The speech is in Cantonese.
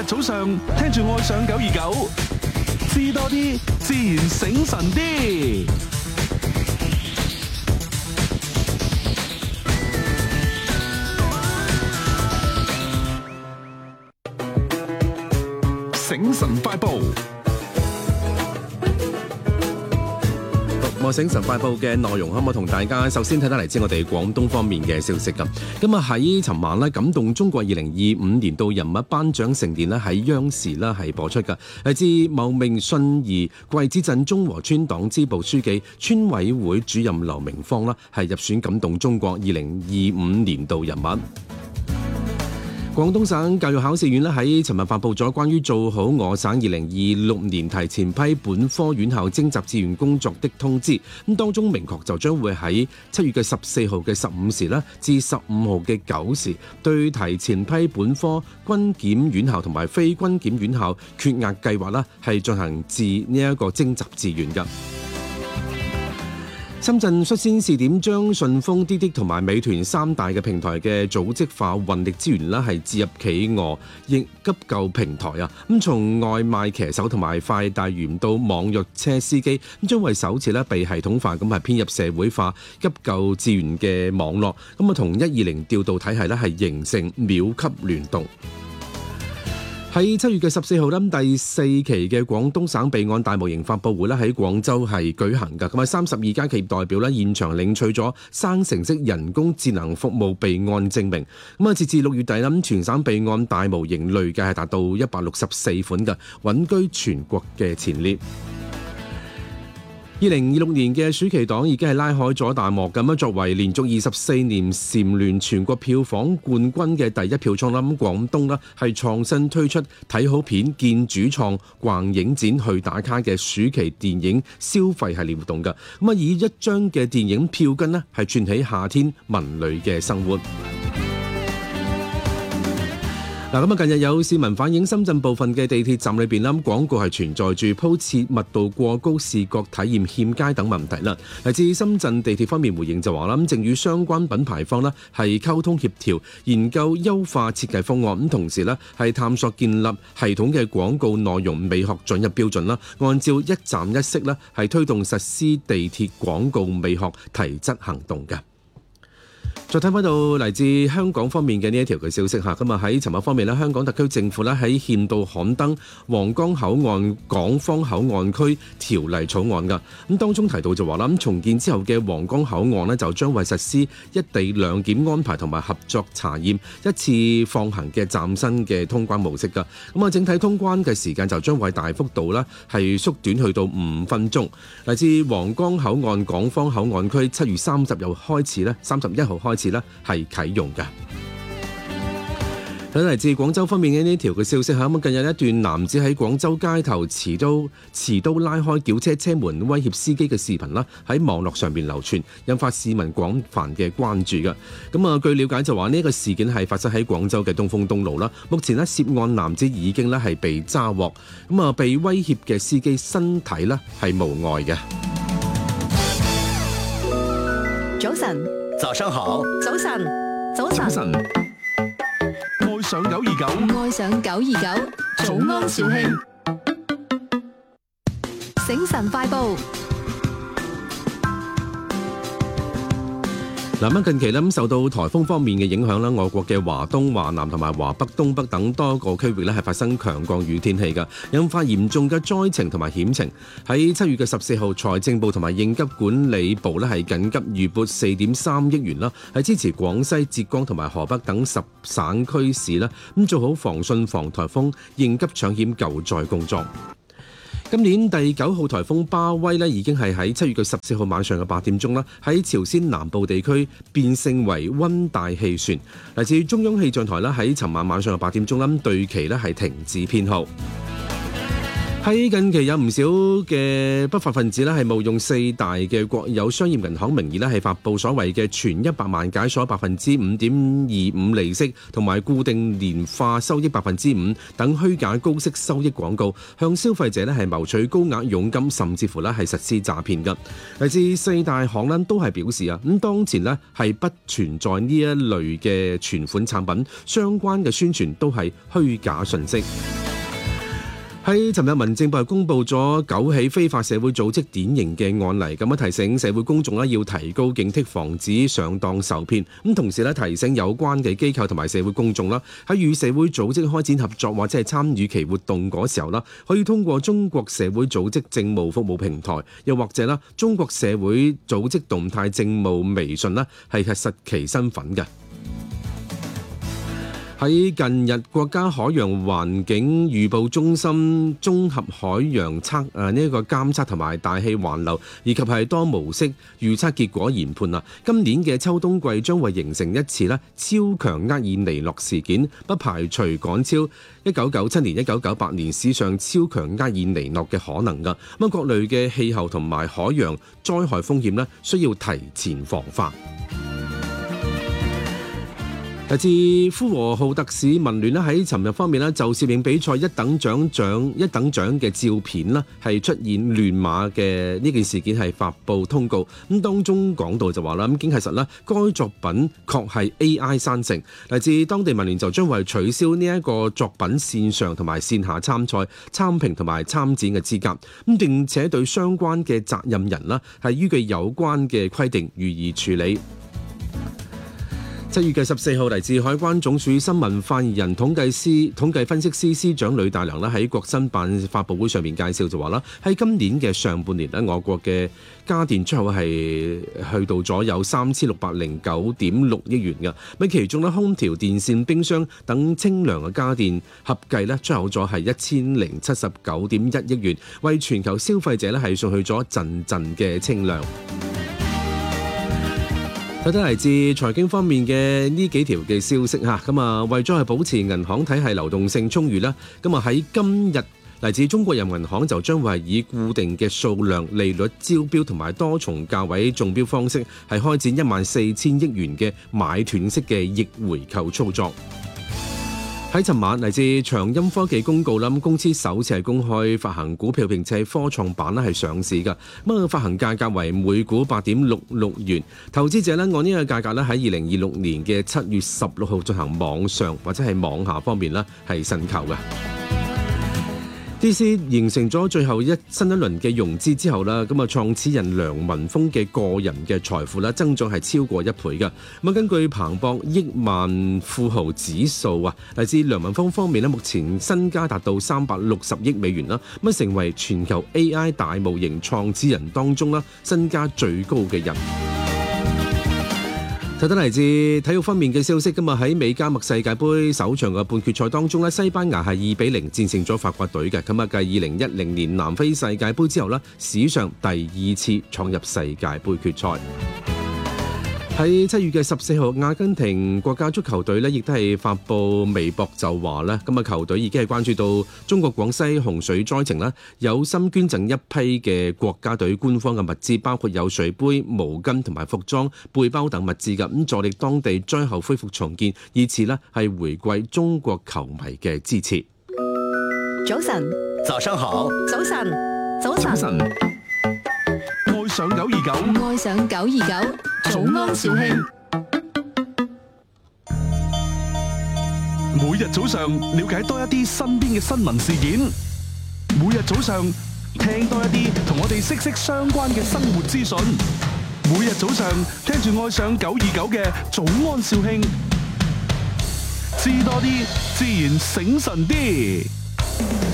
早上聽住愛上929，知多啲，自然醒神啲。醒神快報。 醒神快報嘅內容，可唔可以同大家首先睇得嚟自我哋廣東方面嘅消息咁。咁啊喺尋晚咧，感動中國2025年度人物頒獎盛典咧喺央視咧係播出㗎。嚟自茂名信義桂子鎮中和村黨支部書記、村委會主任劉明芳啦，係入選感動中國2025年度人物。廣東省教育考試院咧喺尋日發布咗關於做好我省2026年提前批本科院校徵集志願工作的通知。咁當中明確就將會喺7月嘅14號嘅15時啦，至15號嘅9時，對提前批本科軍檢院校同埋非軍檢院校缺額計劃啦，係進行至呢一個徵集志願嘅。深圳率先試點將順豐、滴滴同埋美團3大嘅平台嘅組織化運力資源啦，係置入企鵝應急救平台啊！咁從外賣騎手同埋快遞員到網約車司機，咁將為首次咧被系統化咁係編入社會化急救資源嘅網絡，咁啊同120調度體系咧係形成秒級聯動。喺7月嘅14號咧，第4期嘅廣東省備案大模型發佈會咧喺廣州係舉行㗎。咁啊32間企業代表咧現場領取咗生成式人工智能服務備案證明。咁啊截至6月底咧，全省備案大模型累計係達到164款㗎，穩居全國嘅前列。2026年嘅暑期檔已經係拉開咗大幕咁啊！作為連續24年蟬聯全國票房冠軍嘅第一票倉啦，咁廣東啦係創新推出睇好片、見主創、逛影展去打卡嘅暑期電影消費系列活動㗎。咁啊，以一張嘅電影票根呢係串起夏天文旅嘅生活。咁啊，近日有市民反映深圳部分嘅地鐵站裏邊啦，廣告係存在住鋪設密度過高、視覺體驗欠佳等問題啦。嚟自深圳地鐵方面回應就話啦，正與相關品牌方啦係溝通協調，研究優化設計方案，咁同時咧係探索建立系統嘅廣告內容美學準入標準啦，按照一站一式咧係推動實施地鐵廣告美學提質行動嘅。再睇翻到嚟自香港方面嘅呢一條嘅消息嚇，咁啊喺尋日方面咧，香港特區政府咧喺憲報刊登皇崗口岸港方口岸區條例草案㗎。咁當中提到就話啦，咁重建之後嘅皇崗口岸呢，就將會實施一地兩檢安排同埋合作查驗一次放行嘅嶄新嘅通關模式㗎。咁啊，整體通關嘅時間就將會大幅度啦係縮短去到5分鐘。嚟自皇崗口岸港方口岸區7月30日開始咧，31號開始咧係啟用嘅。嚟自廣州方面嘅呢條嘅消息嚇，咁近日一段男子喺廣州街頭持刀拉開轎車車門威脅司機嘅視頻啦，喺網絡上邊流傳，引發市民廣泛嘅關注嘅。咁啊，據了解就話呢個事件係發生喺廣州嘅東風東路啦。目前呢，涉案男子已經咧係被抓獲，咁啊被威脅嘅司機身體咧係無礙嘅。 早晨。 早上好， 早晨， 早晨，愛上929， 愛上929，早安小興，醒神快報。 嗱，近期咧受到颱風方面嘅影響啦，我國嘅華東、華南同埋華北、東北等多個區域咧係發生強降雨天氣嘅，引發嚴重嘅災情同埋險情。喺7月嘅14號，財政部同埋應急管理部咧係緊急預撥4.3億元啦，係支持廣西、浙江同埋河北等10省區市啦，咁做好防汛防颱風應急搶險救災工作。今年第9號颱風巴威咧，已經係喺7月嘅14號晚上嘅8點鐘啦，喺朝鮮南部地區變性為溫帶氣旋。嚟自中央氣象台啦，喺尋晚晚上嘅8點鐘啦，對其咧係停止編號。喺近期有唔少嘅不法分子咧係冒用4大嘅國有商業銀行名義咧係發布所謂嘅存100萬解鎖5.25%利息同埋固定年化收益5%等虛假高息收益廣告，向消費者咧係謀取高額佣金，甚至乎咧係實施詐騙嘅。嚟自4大行咧都係表示啊，咁當前咧係不存在呢一類嘅存款產品，相關嘅宣傳都係虛假信息。 喺尋日，民政部係公布咗9起非法社會組織典型嘅案例，咁提醒社會公眾要提高警惕，防止上當受騙。咁同時提醒有關嘅機構同埋社會公眾喺與社會組織開展合作或者係參與其活動嗰時候可以通過中國社會組織政務服務平台，又或者中國社會組織動態政務微信係核實其身份嘅。喺近日，國家海洋環境預報中心綜合海洋測監測同埋大氣環流以及係多模式預測結果研判今年嘅秋冬季將會形成一次超強厄爾尼諾事件，不排除趕超1997年、1998年史上超強厄爾尼諾嘅可能㗎。咁各類嘅氣候同埋海洋災害風險需要提前防範。嚟自呼和浩特市民聯喺尋日方面就攝影比賽一等獎嘅照片係出現亂碼嘅呢件事件係發布通告，咁當中講到就話啦，咁經核實該作品確係 AI 生成。嚟自當地民聯就將會取消呢一個作品線上同埋線下參賽、參評同埋參展嘅資格，咁並且對相關嘅責任人係依據有關嘅規定予以處理。7月14號，嚟自海關總署新聞發言人、統計分析司司長呂大良喺國新辦發佈會上面介紹就話啦，喺今年嘅上半年我國嘅家電出口係去到咗有3609.6億元嘅，咁其中空調、電扇、冰箱等清涼嘅家電合計出口咗係1079.1億元，為全球消費者係送去咗陣陣嘅清涼。睇睇嚟自財經方面嘅呢幾條嘅消息嚇，為咗係保持銀行體系流動性充裕啦，喺今日嚟自中國人民銀行就將會係以固定嘅數量利率招標同埋多重價位中標方式係開展14000億元嘅買斷式嘅逆回購操作。喺尋晚，嚟自長鑫科技公告啦，公司首次係公開發行股票，並且科創板係上市嘅。發行價格為每股8.66元。投資者按呢個價格喺2026年嘅7月16號進行網上或者係網下方面係申購嘅。DC 形成咗最後新一輪嘅融資之後啦，創始人梁文峰嘅個人嘅財富增長係超過1倍嘅。根據彭博億萬富豪指數嚟自梁文峰方面目前身家達到360億美元啦，成為全球 AI 大模型創始人當中身家最高嘅人。睇得嚟自體育方面嘅消息，今日喺美加墨世界盃首場嘅半決賽當中西班牙係2-0戰勝咗法國隊嘅。咁繼2010年南非世界盃之後史上第2次闖入世界盃決賽。喺7月14號，阿根廷國家足球隊亦都係發布微博就話球隊已經係關注到中國廣西洪水災情有心捐贈一批嘅國家隊官方嘅物資，包括有水杯、毛巾同埋服裝、背包等物資嘅，助力當地災後恢復重建，以此係回饋中國球迷嘅支持。 早晨， 早上好， 早晨，早晨， 早晨，愛上929， 愛上929，早安小興。 每日早上了解多一啲身邊嘅新聞事件，每日早上聽多一啲同我哋息息相關嘅生活資訊，每日早上聽住愛上929嘅早安小興，知多啲，自然醒神啲。